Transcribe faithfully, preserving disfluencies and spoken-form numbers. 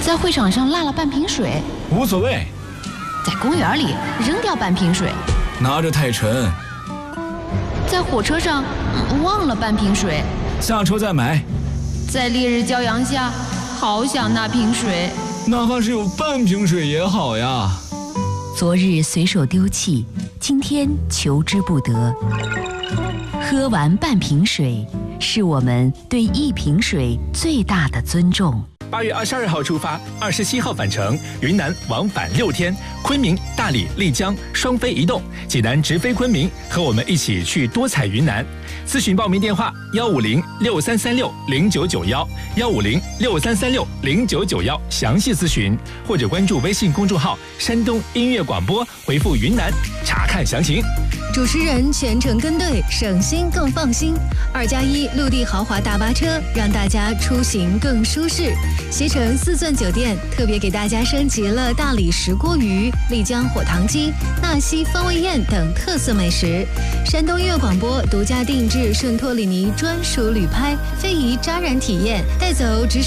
在会场上落了半瓶水， 无所谓。 在公园里扔掉半瓶水， 拿着太沉。 在火车上、嗯、忘了半瓶水， 下车再买。 在烈日骄阳下，好想那瓶水， 哪怕是有半瓶水也好呀。 昨日随手丢弃，今天求之不得。喝完半瓶水，是我们对一瓶水最大的尊重。 八月二十二号出发，二十七号返程，云南往返六天，昆明、大理、丽江双飞一动，济南直飞昆明，和我们一起去多彩云南。咨询报名电话：幺五零六三三六零九九幺，幺五零六三三六零九九幺，详细咨询，或者关注微信公众号“山东音乐广播”，回复“云南”查看详情。 主持人全程跟队，省心更放心。二加一陆地豪华大巴车，让大家出行更舒适。携程四钻酒店特别给大家升级了大理石锅鱼、丽江火糖鸡、纳西风味宴等特色美食。山东音乐广播独家定制圣托里尼专属旅拍，非遗扎染体验，带走只